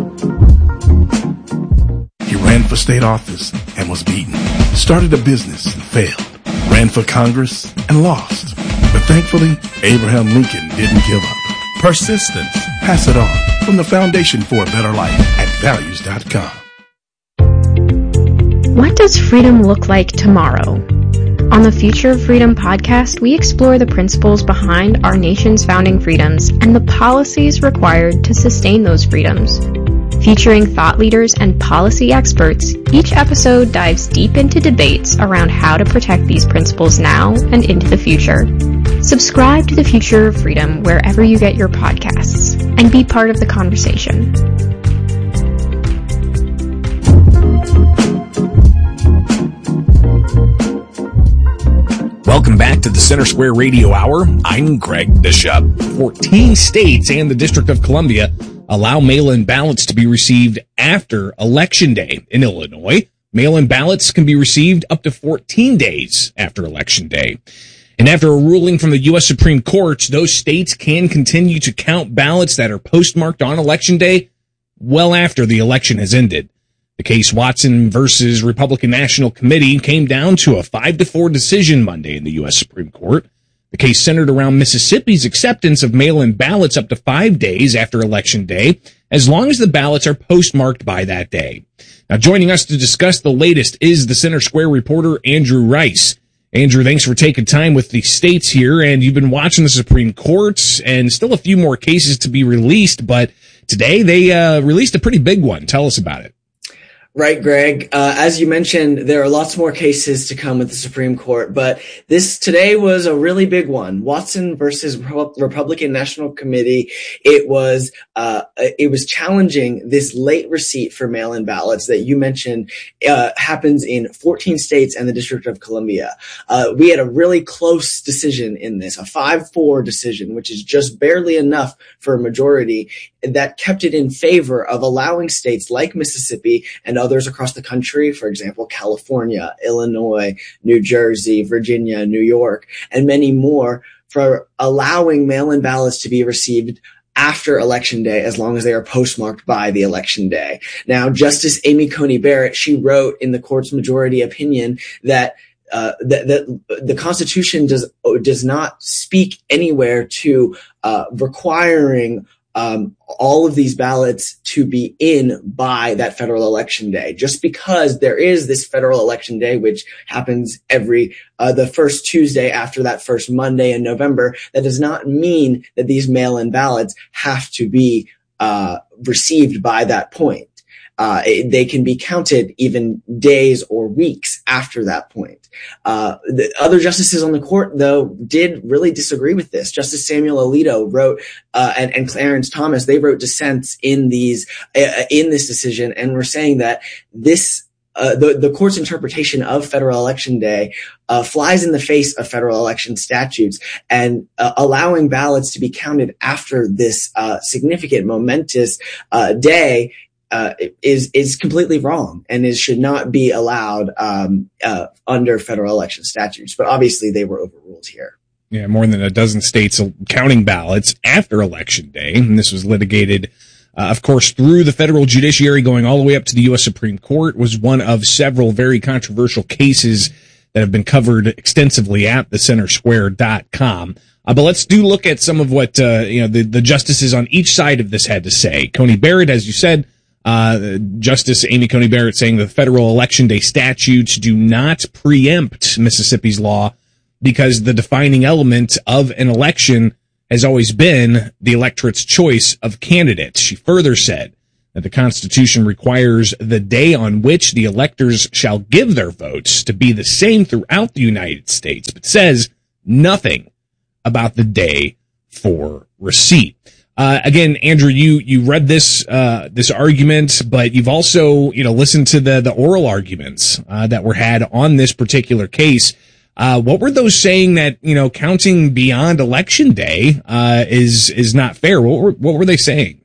He ran for state office and was beaten. Started a business and failed. Ran for Congress and lost. But thankfully, Abraham Lincoln didn't give up. Persistence. Pass it on. From the Foundation for a Better Life at values dot com. What does freedom look like tomorrow? On the Future of Freedom podcast, we explore the principles behind our nation's founding freedoms and the policies required to sustain those freedoms. Featuring thought leaders and policy experts, each episode dives deep into debates around how to protect these principles now and into the future. Subscribe to the Future of Freedom wherever you get your podcasts and be part of the conversation. Welcome back to the Center Square Radio Hour. I'm Greg Bishop. fourteen states and the District of Columbia allow mail-in ballots to be received after Election Day. In Illinois, mail-in ballots can be received up to fourteen days after Election Day. And after a ruling from the U S Supreme Court, those states can continue to count ballots that are postmarked on Election Day well after the election has ended. The case Watson versus Republican National Committee came down to a five to four decision Monday in the U S Supreme Court. The case centered around Mississippi's acceptance of mail-in ballots up to five days after Election Day, as long as the ballots are postmarked by that day. Now, joining us to discuss the latest is the Center Square reporter, Andrew Rice. Andrew, thanks for taking time with the states here, and you've been watching the Supreme Court, and still a few more cases to be released, but today they uh, released a pretty big one. Tell us about it. Right, Greg. Uh, as you mentioned, there are lots more cases to come with the Supreme Court, but this today was a really big one. Watson versus Republican National Committee. It was, uh, it was challenging this late receipt for mail-in ballots that you mentioned, uh, happens in fourteen states and the District of Columbia. Uh, we had a really close decision in this, a five four decision, which is just barely enough for a majority that kept it in favor of allowing states like Mississippi and others across the country, for example, California, Illinois, New Jersey, Virginia, New York, and many more, for allowing mail-in ballots to be received after Election Day, as long as they are postmarked by the Election Day. Now, Justice Amy Coney Barrett, she wrote in the court's majority opinion that Uh, that, that the Constitution does does not speak anywhere to uh, requiring um, all of these ballots to be in by that federal election day. Just because there is this federal election day, which happens every uh, the first Tuesday after that first Monday in November, that does not mean that these mail-in ballots have to be uh, received by that point. Uh, it, they can be counted even days or weeks after that point. Uh, the other justices on the court, though, did really disagree with this. Justice Samuel Alito wrote, uh, and, and Clarence Thomas, they wrote dissents in these, uh, in this decision, and were saying that this, uh, the, the court's interpretation of federal election day, uh, flies in the face of federal election statutes, and, uh, allowing ballots to be counted after this, uh, significant, momentous, uh, day, Uh, is is completely wrong and is should not be allowed um, uh, under federal election statutes. But obviously, they were overruled here. Yeah, more than a dozen states counting ballots after Election Day, and this was litigated, uh, of course, through the federal judiciary, going all the way up to the U S Supreme Court. Was one of several very controversial cases that have been covered extensively at the center square dot com. Uh, but let's do look at some of what uh, you know the, the justices on each side of this had to say. Coney Barrett, as you said. Uh, Justice Amy Coney Barrett saying the federal election day statutes do not preempt Mississippi's law because the defining element of an election has always been the electorate's choice of candidates. She further said that the Constitution requires the day on which the electors shall give their votes to be the same throughout the United States, but says nothing about the day for receipt. Uh, again, Andrew, you, you read this, uh, this argument, but you've also, you know, listened to the, the oral arguments, uh, that were had on this particular case. Uh, what were those saying that, you know, counting beyond election day, uh, is, is not fair? What were, what were they saying?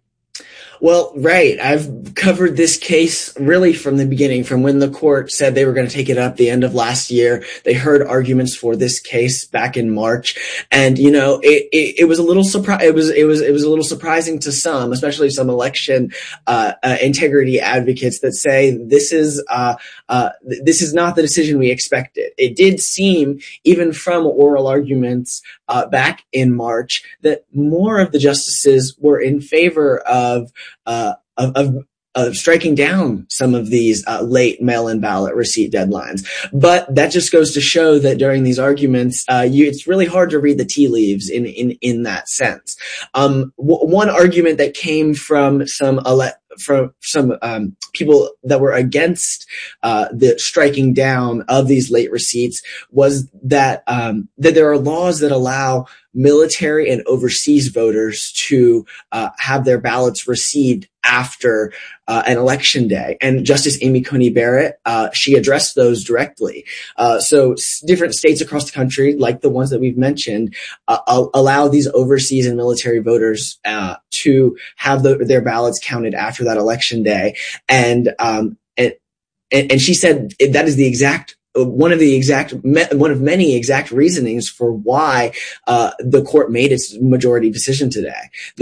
Well, right. I've covered this case really from the beginning, from when the court said they were going to take it up the end of last year. They heard arguments for this case back in March. And, you know, it, it, it was a little surprise. It was, it was, it was a little surprising to some, especially some election, uh, uh, integrity advocates that say this is, uh, uh, this is not the decision we expected. It did seem, even from oral arguments, uh, back in March, that more of the justices were in favor of, Uh, of, of, of striking down some of these uh, late mail-in ballot receipt deadlines. But that just goes to show that during these arguments, uh, you, it's really hard to read the tea leaves in, in, in that sense. Um, w- one argument that came from some ele- from some um, people that were against uh, the striking down of these late receipts was that um, that there are laws that allow military and overseas voters to uh, have their ballots received after uh, an election day. And Justice Amy Coney Barrett, uh, she addressed those directly. Uh, so s- different states across the country, like the ones that we've mentioned, uh, allow these overseas and military voters uh, to have the, their ballots counted after that election day. And, um, and, and she said that is the exact one of the exact, one of many exact reasonings for why, uh, the court made its majority decision today. That,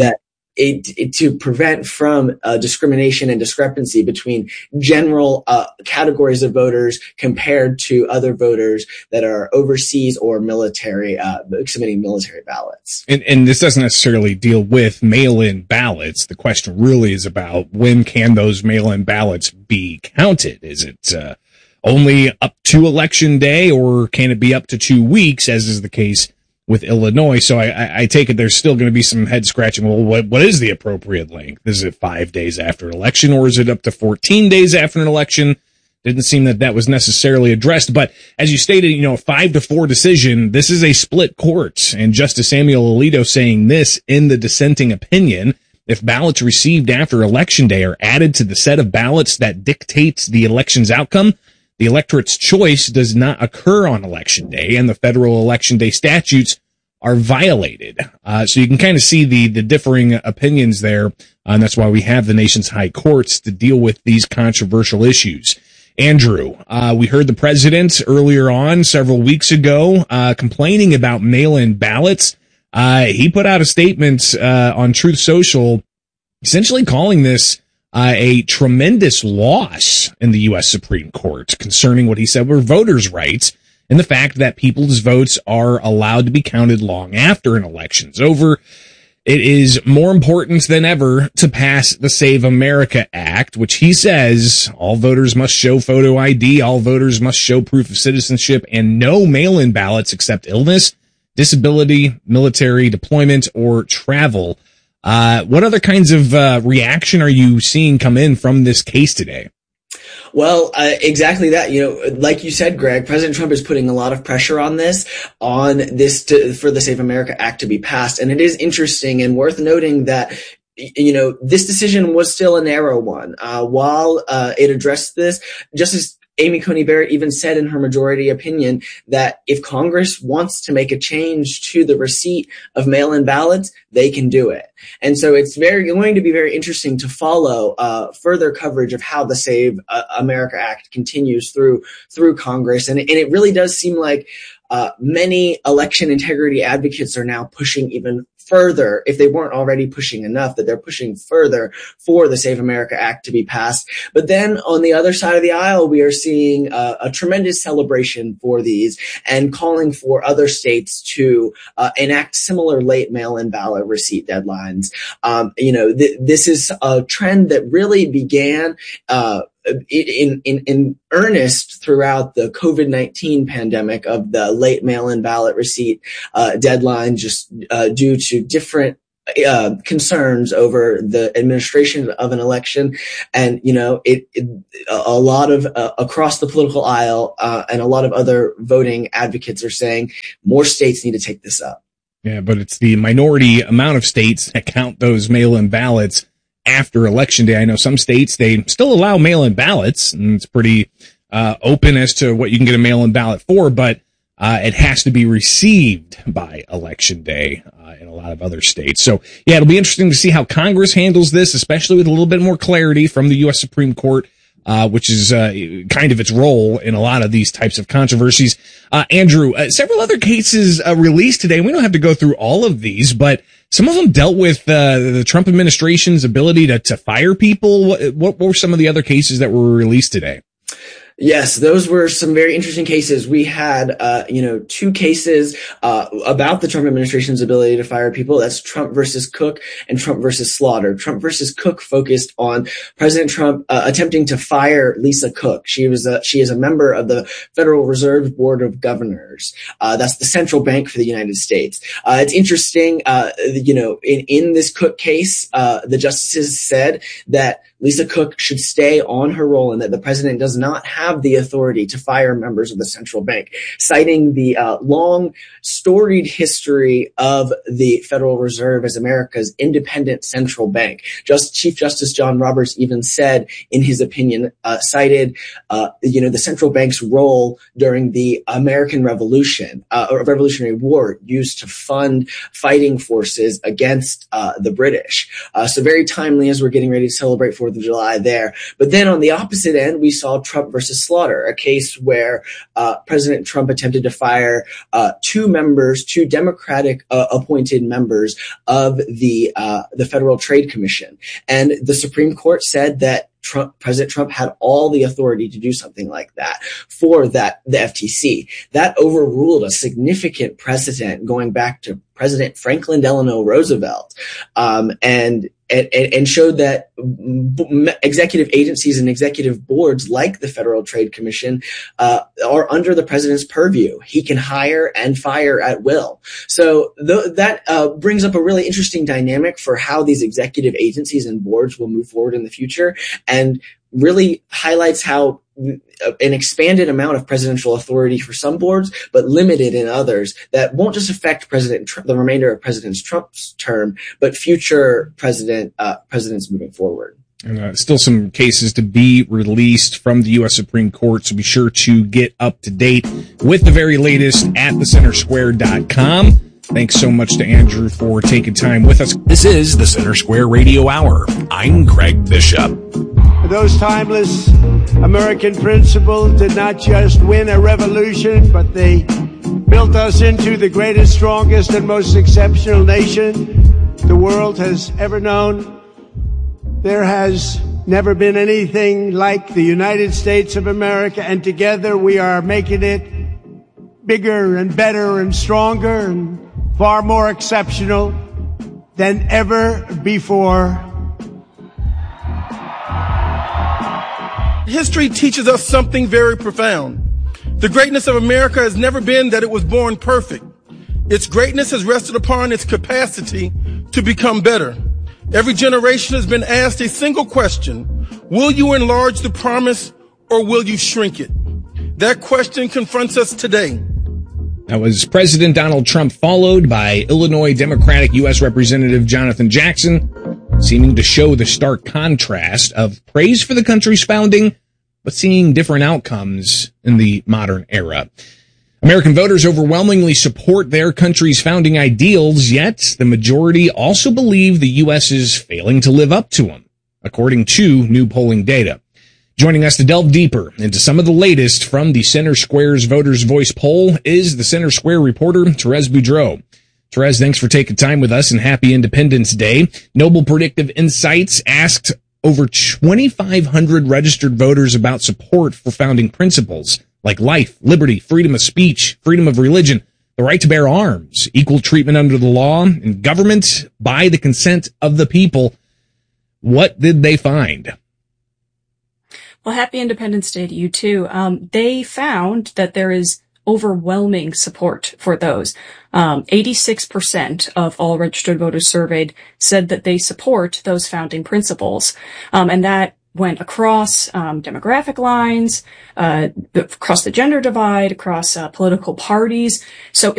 It, it, to prevent from uh, discrimination and discrepancy between general uh, categories of voters compared to other voters that are overseas or military, uh, submitting military ballots. And, and this doesn't necessarily deal with mail-in ballots. The question really is about when can those mail-in ballots be counted? Is it uh, only up to election day, or can it be up to two weeks, as is the case with Illinois? So I, I, I take it there's still going to be some head scratching. Well, what, what is the appropriate length? Is it five days after an election, or is it up to fourteen days after an election? Didn't seem that that was necessarily addressed. But as you stated, you know, a five to four decision, this is a split court. And Justice Samuel Alito saying this in the dissenting opinion: if ballots received after election day are added to the set of ballots that dictates the election's outcome, the electorate's choice does not occur on election day, and the federal election day statutes are violated. Uh, so you can kind of see the, the differing opinions there, uh, and that's why we have the nation's high courts to deal with these controversial issues. Andrew, uh, we heard the president earlier on several weeks ago uh, complaining about mail-in ballots. Uh, he put out a statement uh, on Truth Social essentially calling this Uh, a tremendous loss in the U S Supreme Court concerning what he said were voters' rights and the fact that people's votes are allowed to be counted long after an election's over. It is more important than ever to pass the Save America Act, which he says all voters must show photo I D, all voters must show proof of citizenship, and no mail-in ballots except illness, disability, military deployment, or travel. Uh, what other kinds of uh, reaction are you seeing come in from this case today? Well, uh, exactly that. You know, like you said, Greg, President Trump is putting a lot of pressure on this, on this to, for the Save America Act to be passed. And it is interesting and worth noting that, you know, this decision was still a narrow one. Uh, while uh, it addressed this, Justice Amy Coney Barrett even said in her majority opinion that if Congress wants to make a change to the receipt of mail-in ballots, they can do it. And so it's very going to be very interesting to follow uh, further coverage of how the Save uh, America Act continues through through Congress. And, and it really does seem like uh, many election integrity advocates are now pushing even further, if they weren't already pushing enough, that they're pushing further for the Save America Act to be passed. But then on the other side of the aisle, we are seeing uh, a tremendous celebration for these and calling for other states to uh, enact similar late mail-in ballot receipt deadlines. Um, you know, th- this is a trend that really began uh In, in, in earnest throughout the COVID nineteen pandemic of the late mail-in ballot receipt uh, deadline, just uh, due to different uh, concerns over the administration of an election. And, you know, it, it a lot of uh, across the political aisle uh, and a lot of other voting advocates are saying more states need to take this up. Yeah, but it's the minority amount of states that count those mail-in ballots after election day. I know some states, they still allow mail-in ballots, and it's pretty uh, open as to what you can get a mail-in ballot for, but uh, it has to be received by election day uh, in a lot of other states. So, yeah, it'll be interesting to see how Congress handles this, especially with a little bit more clarity from the U S Supreme Court, uh, which is uh, kind of its role in a lot of these types of controversies. Uh, Andrew, uh, several other cases uh, released today. We don't have to go through all of these, but some of them dealt with uh, the Trump administration's ability to, to fire people. What, what were some of the other cases that were released today? Yes, those were some very interesting cases. We had, uh, you know, two cases uh, about the Trump administration's ability to fire people. That's Trump versus Cook and Trump versus Slaughter. Trump versus Cook focused on President Trump uh, attempting to fire Lisa Cook. She was a, she is a member of the Federal Reserve Board of Governors. Uh, that's the central bank for the United States. Uh, it's interesting, uh, you know, in, in this Cook case, uh, the justices said that Lisa Cook should stay on her role and that the president does not have the authority to fire members of the central bank, citing the uh, long storied history of the Federal Reserve as America's independent central bank. Just Chief Justice John Roberts even said in his opinion, uh, cited, uh, you know, the central bank's role during the American Revolution, uh, or Revolutionary War, used to fund fighting forces against uh, the British. Uh, so very timely as we're getting ready to celebrate Fourth of July there. But then on the opposite end, we saw Trump versus versus Slaughter, a case where uh, President Trump attempted to fire uh, two members, two Democratic uh, appointed members of the uh, the Federal Trade Commission, and the Supreme Court said that Trump, President Trump had all the authority to do something like that for that, the F T C. That overruled a significant precedent going back to President Franklin Delano Roosevelt, um, and, and, and showed that executive agencies and executive boards like the Federal Trade Commission, uh, are under the president's purview. He can hire and fire at will. So th- that, uh, brings up a really interesting dynamic for how these executive agencies and boards will move forward in the future, and really highlights how an expanded amount of presidential authority for some boards, but limited in others, that won't just affect President Trump, the remainder of President Trump's term, but future president uh, presidents moving forward. And uh, still some cases to be released from the U S Supreme Court, so be sure to get up to date with the very latest at the center square dot com. Thanks so much to Andrew for taking time with us. This is the Center Square Radio Hour. I'm Greg Bishop. Those timeless American principles did not just win a revolution, but they built us into the greatest, strongest, and most exceptional nation the world has ever known. There has never been anything like the United States of America, and together we are making it bigger and better and stronger and far more exceptional than ever before. History teaches us something very profound. The greatness of America has never been that it was born perfect. Its greatness has rested upon its capacity to become better. Every generation has been asked a single question: will you enlarge the promise or will you shrink it? That question confronts us today. That was President Donald Trump, followed by Illinois Democratic U S Representative Jonathan Jackson, seeming to show the stark contrast of praise for the country's founding, but seeing different outcomes in the modern era. American voters overwhelmingly support their country's founding ideals, yet the majority also believe the U S is failing to live up to them, according to new polling data. Joining us to delve deeper into some of the latest from the Center Square's Voters' Voice poll is the Center Square reporter, Therese Boudreau. Therese, thanks for taking time with us, and happy Independence Day. Noble Predictive Insights asked over twenty-five hundred registered voters about support for founding principles like life, liberty, freedom of speech, freedom of religion, the right to bear arms, equal treatment under the law, and government by the consent of the people. What did they find? Well, happy Independence Day to you too. Um, they found that there is overwhelming support for those. Um, eighty-six percent of all registered voters surveyed said that they support those founding principles. Um, and that went across um, demographic lines, uh, across the gender divide, across uh, political parties. So